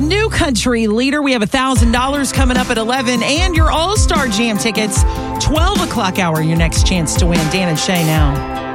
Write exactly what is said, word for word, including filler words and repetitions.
New Country Leader. We have one thousand dollars coming up at eleven, and your All-Star Jam tickets, twelve o'clock hour, your next chance to win. Dan and Shay now.